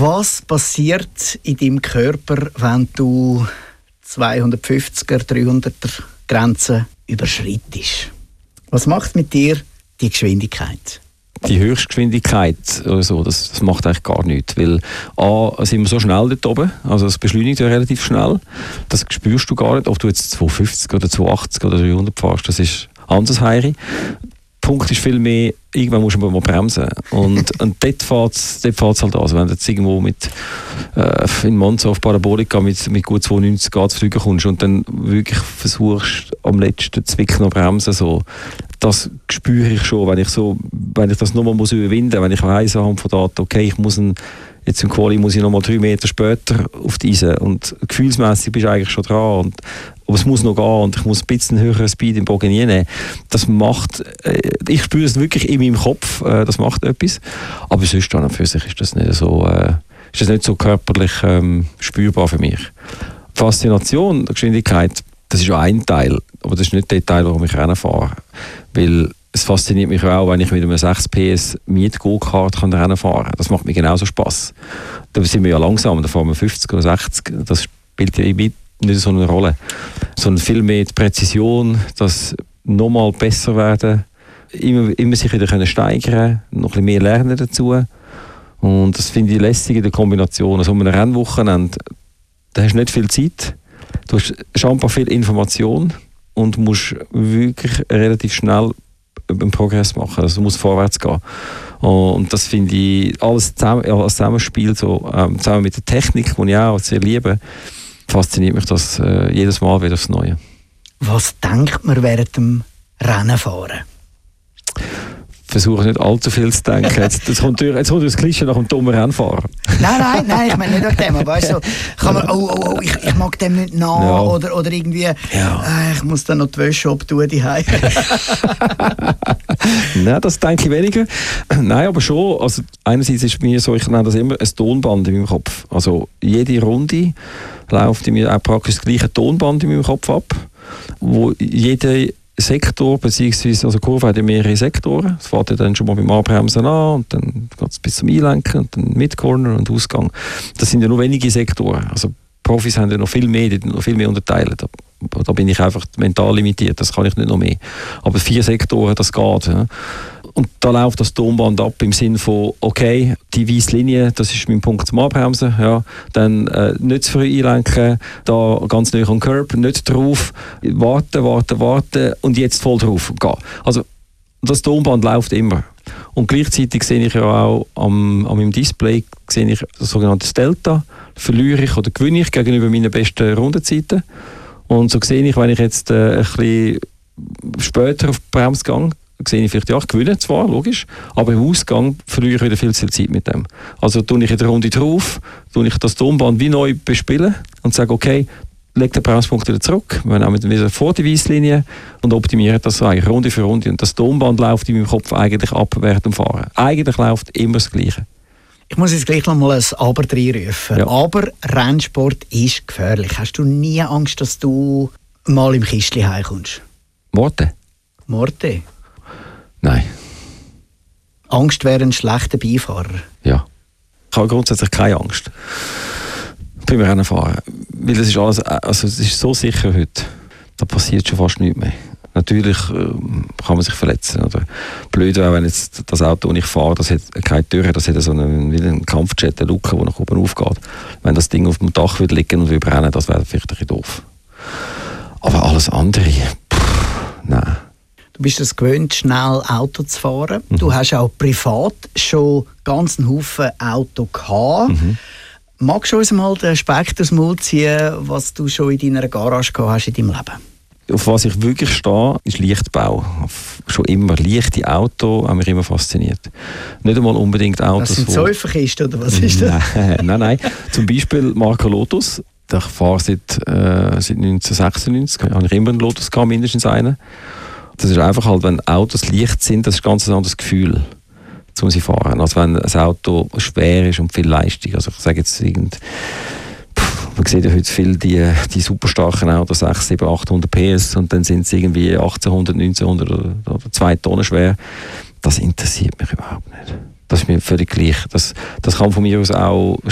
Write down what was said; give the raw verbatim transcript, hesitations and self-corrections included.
Was passiert in deinem Körper, wenn du zweihundertfünfziger, dreihunderter Grenzen überschreitest? Was macht mit dir die Geschwindigkeit? Die Höchstgeschwindigkeit oder so, das, das macht eigentlich gar nichts, weil A, sind wir so schnell dort oben, also es beschleunigt ja relativ schnell, das spürst du gar nicht, ob du jetzt zweihundertfünfzig oder zweihundertachtzig oder dreihundert fährst, das ist anders heiri. Der Punkt ist viel mehr, irgendwann musst du mal bremsen. Und, und dort fährt es dort halt an. Also wenn du jetzt irgendwo mit, äh, in Monza auf Parabolika mit, mit gut zweiundneunzig Grad zu fliegen kommst und dann wirklich versuchst, am letzten Zwick noch bremsen, so, das spüre ich schon, wenn ich, so, wenn ich das nochmal muss überwinden muss, wenn ich weiss anhand von Daten, okay, ich muss ein, jetzt im Quali muss ich nochmal drei Meter später auf die Eise und gefühlsmässig bist du eigentlich schon dran. Und, aber es muss noch gehen und ich muss ein bisschen höheren Speed im Bogen nehmen. Das macht, äh, ich spüre es wirklich in meinem Kopf, äh, das macht etwas. Aber sonst an und für sich ist das nicht so, äh, ist das nicht so körperlich ähm, spürbar für mich. Faszination der Geschwindigkeit, das ist ja ein Teil, aber das ist nicht der Teil, warum ich Rennen fahre. Weil es fasziniert mich auch, wenn ich mit einem sechs P S Miet-Go-Kart Rennen fahren kann. Das macht mir genauso Spass. Da sind wir ja langsam, da fahren wir fünfzig oder sechzig. Das spielt ja nicht so eine Rolle. Sondern viel mehr die Präzision, das nochmal besser werden, immer, immer sich wieder können steigern, noch ein bisschen mehr lernen dazu. Und das finde ich lässig in der Kombination. Also um ein Rennwochenende, da hast du nicht viel Zeit, du hast scheinbar viel Information und musst wirklich relativ schnell einen Progress machen, also muss vorwärts gehen. Und das finde ich, alles zusammen, als Zusammenspiel, so, ähm, zusammen mit der Technik, die ich auch sehr liebe, fasziniert mich das äh, jedes Mal wieder aufs Neue. Was denkt man während dem Rennenfahren? Versuche nicht allzu viel zu denken. Jetzt, jetzt, kommt, jetzt kommt das Klischee nach dem dummen Rennfahrer. Nein, nein, nein, ich meine nicht nach dem. Aber weißt du, kann man, oh, oh, oh, ich, ich mag dem nicht nach. Ja. Oder, oder irgendwie, ja. äh, ich muss dann noch die Wäsche abtun, die Hause. Nein, das denke ich weniger. Nein, aber schon. Also einerseits ist mir so, ich nenne das immer ein Tonband in meinem Kopf. Also jede Runde läuft in mir auch praktisch das gleiche Tonband in meinem Kopf ab, wo jede Sektor, beziehungsweise also Kurve hat ja mehrere Sektoren. Es fährt ja dann schon mal beim Anbremsen an und dann geht es bis zum Einlenken und dann Mid-Corner und Ausgang. Das sind ja nur wenige Sektoren. Also Profis haben ja noch viel mehr, die noch viel mehr unterteilen. Da, da bin ich einfach mental limitiert, das kann ich nicht noch mehr. Aber vier Sektoren, das geht. Ja. Und da läuft das Tonband ab im Sinne von, okay, die weiße Linie, das ist mein Punkt zum Anbremsen, ja, dann äh, nicht zu früh einlenken, da ganz nah am Curb, nicht drauf, warten, warten, warten und jetzt voll drauf gehen. Also das Tonband läuft immer. Und gleichzeitig sehe ich ja auch am, an meinem Display sehe ich das sogenannte Delta, verliere ich oder gewinne ich gegenüber meinen besten Rundenzeiten. Und so sehe ich, wenn ich jetzt äh, ein bisschen später auf die Bremse gehe, sehe ich vielleicht, ja, ich gewinne zwar, logisch, aber im Ausgang verliere ich wieder viel zu viel Zeit mit dem. Also tue ich in der Runde drauf, tue ich das Tonband wie neu bespielen und sage, okay, leg den Bremspunkt wieder zurück, wir nehmen wieder vor die Weisslinie und optimieren das so eigentlich Runde für Runde. Und das Tonband läuft in meinem Kopf eigentlich ab während dem Fahren. Eigentlich läuft immer das Gleiche. Ich muss jetzt gleich noch mal ein Aber reinrufen. Ja. Aber Rennsport ist gefährlich. Hast du nie Angst, dass du mal im Kistchen heimkommst? Morte? Morte? Nein. Angst wäre ein schlechter Beifahrer? Ja. Ich habe grundsätzlich keine Angst beim Rennenfahren. Weil es ist alles, also es ist so sicher heute. Da passiert schon fast nichts mehr. Natürlich äh, kann man sich verletzen. Oder blöd wäre, wenn jetzt das Auto, das ich fahre, das hat keine Tür, das hat so einen, wie einen Kampfjet, eine Luke, die nach oben aufgeht. Wenn das Ding auf dem Dach würde liegen und würde brennen, das wäre vielleicht ein bisschen doof. Aber alles andere, pff, nein. Du bist es gewöhnt, schnell Auto zu fahren. Mhm. Du hast auch privat schon ganz einen Haufen Auto gehabt. Mhm. Magst du uns mal den Speck aus dem Mund ziehen, was du schon in deiner Garage gehabt hast in deinem Leben? Auf was ich wirklich stehe, ist Leichtbau. Schon immer. Leichte Autos haben mich immer fasziniert. Nicht einmal unbedingt Autos. Das sind Säuferkisten oder was ist das? Nein, nein, nein. Zum Beispiel Marke Lotus. Ich fahre seit, äh, seit neunzehnhundertsechsundneunzig. Habe ich immer einen Lotus gehabt, mindestens einen. Das ist einfach halt, wenn Autos leicht sind, das ist ein ganz anderes Gefühl, um sie zu fahren, als wenn ein Auto schwer ist und viel Leistung. Also ich sage jetzt irgend, pff, man sieht ja heute viel die, die super starken Autos, sechshundert, siebenhundert, achthundert P S und dann sind sie irgendwie achtzehnhundert, neunzehnhundert oder, oder zwei Tonnen schwer. Das interessiert mich überhaupt nicht. Das ist mir völlig gleich. Das, das kann von mir aus auch